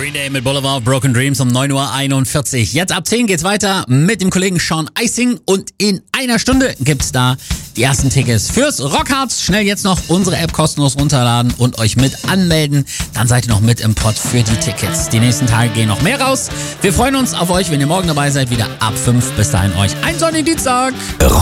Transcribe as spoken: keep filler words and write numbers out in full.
Green Day mit Boulevard of Broken Dreams um neun Uhr einundvierzig. Jetzt ab zehn geht's weiter mit dem Kollegen Sean Icing und in einer Stunde gibt's da die ersten Tickets fürs Rockharz. Schnell jetzt noch unsere App kostenlos runterladen und euch mit anmelden. Dann seid ihr noch mit im Pott für die Tickets. Die nächsten Tage gehen noch mehr raus. Wir freuen uns auf euch, wenn ihr morgen dabei seid, wieder ab fünf. Bis dahin euch einen sonnigen Dienstag.